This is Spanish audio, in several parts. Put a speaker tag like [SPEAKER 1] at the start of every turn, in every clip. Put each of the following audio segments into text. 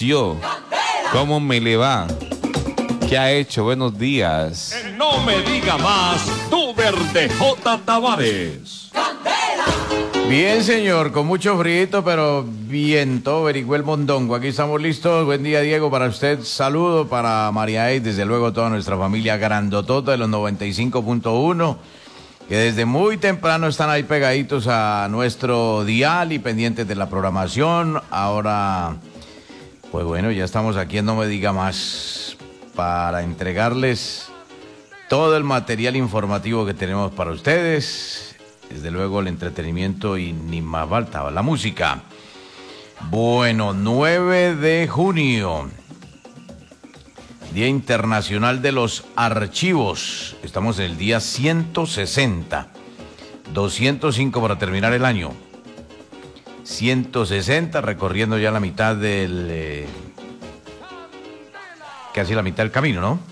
[SPEAKER 1] Yo, ¿cómo me le va? ¿Qué ha hecho? Buenos días.
[SPEAKER 2] No me diga más, Tuber de J. Tavares.
[SPEAKER 3] Bien, señor, con mucho frío, pero viento, averigué el mondongo. Aquí estamos listos. Buen día, Diego, para usted. Saludo para María Eid, desde luego toda nuestra familia grandotota de los 95.1, que desde muy temprano están ahí pegaditos a nuestro dial y pendientes de la programación. Ahora, pues bueno, ya estamos aquí en No Me Diga Más para entregarles todo el material informativo que tenemos para ustedes. Desde luego el entretenimiento y ni más falta, la música. Bueno, 9 de junio, Día Internacional de los Archivos. Estamos en el día 160. 205 para terminar el año. 160, recorriendo ya la mitad del... casi la mitad del camino, ¿no?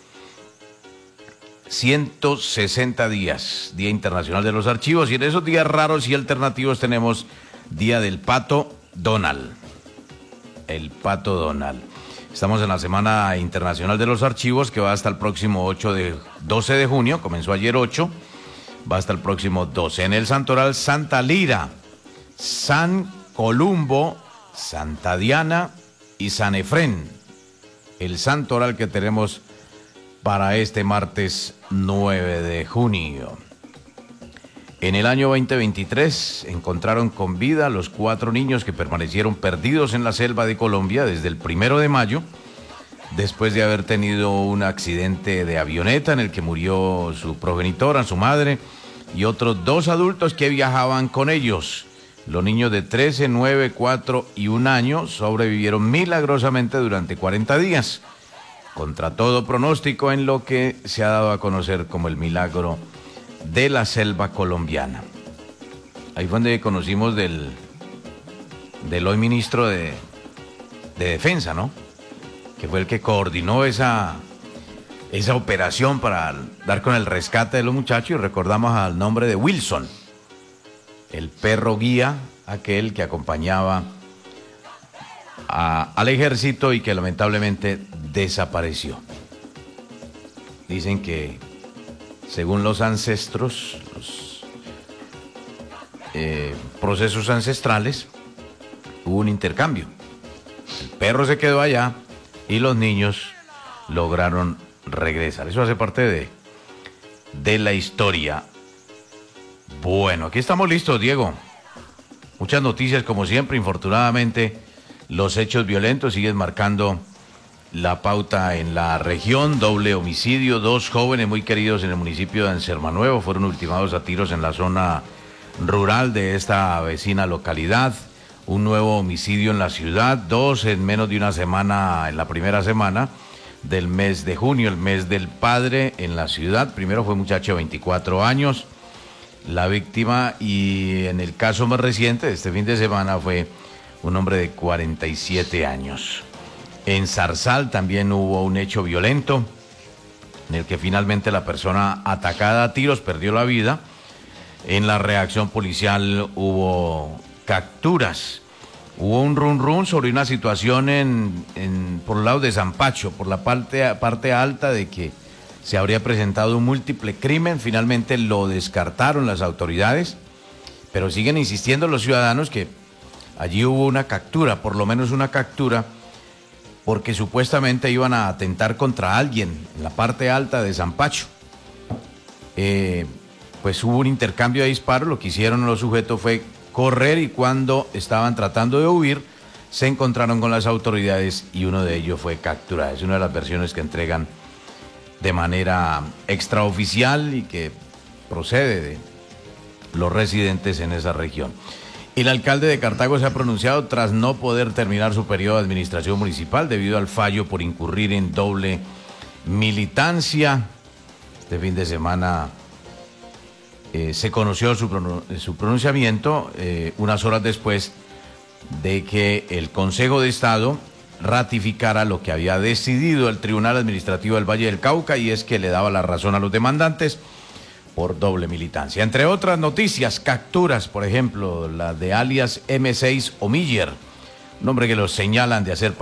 [SPEAKER 3] 160 días, Día Internacional de los Archivos, y en esos días raros y alternativos tenemos Día del Pato Donald. El Pato Donald. Estamos en la Semana Internacional de los Archivos, que va hasta el próximo 12 de junio, comenzó ayer 8, va hasta el próximo 12. En el Santoral, Santa Lira, San Columbo, Santa Diana y San Efrén. El Santoral que tenemos para este martes 9 de junio. En el año 2023 encontraron con vida a los 4 niños que permanecieron perdidos en la selva de Colombia desde el 1 de mayo, después de haber tenido un accidente de avioneta en el que murió su progenitora, su madre, y otros 2 adultos que viajaban con ellos. Los niños de 13, 9, 4 y 1 año sobrevivieron milagrosamente durante 40 días. Contra todo pronóstico, en lo que se ha dado a conocer como el milagro de la selva colombiana. Ahí fue donde conocimos del hoy ministro de Defensa, ¿no? Que fue el que coordinó esa operación para dar con el rescate de los muchachos, y recordamos al nombre de Wilson, el perro guía, aquel que acompañaba al ejército y que lamentablemente desapareció. Dicen que, según los ancestros, los procesos ancestrales, hubo un intercambio. El perro se quedó allá y los niños lograron regresar. Eso hace parte de la historia. Bueno, aquí estamos listos, Diego. Muchas noticias como siempre. Infortunadamente, los hechos violentos siguen marcando la pauta en la región. Doble homicidio, 2 jóvenes muy queridos en el municipio de Ansermanuevo fueron ultimados a tiros en la zona rural de esta vecina localidad. Un nuevo homicidio en la ciudad, 2 en menos de una semana, en la primera semana del mes de junio, el mes del padre en la ciudad. Primero fue un muchacho de 24 años, la víctima, y en el caso más reciente de este fin de semana fue un hombre de 47 años. En Zarzal también hubo un hecho violento en el que finalmente la persona atacada a tiros perdió la vida. En la reacción policial hubo capturas. Hubo un run sobre una situación por el lado de Zampacho, por la parte alta, de que se habría presentado un múltiple crimen. Finalmente lo descartaron las autoridades, pero siguen insistiendo los ciudadanos que allí hubo una captura, por lo menos una captura, porque supuestamente iban a atentar contra alguien en la parte alta de Zampacho. Pues hubo un intercambio de disparos. Lo que hicieron los sujetos fue correr, y cuando estaban tratando de huir se encontraron con las autoridades y uno de ellos fue capturado. Es una de las versiones que entregan de manera extraoficial y que procede de los residentes en esa región. El alcalde de Cartago se ha pronunciado tras no poder terminar su periodo de administración municipal debido al fallo por incurrir en doble militancia. Este fin de semana se conoció su pronunciamiento unas horas después de que el Consejo de Estado ratificara lo que había decidido el Tribunal Administrativo del Valle del Cauca, y es que le daba la razón a los demandantes por doble militancia. Entre otras noticias, capturas, por ejemplo, la de alias M6 o Miller, un hombre que los señalan de hacer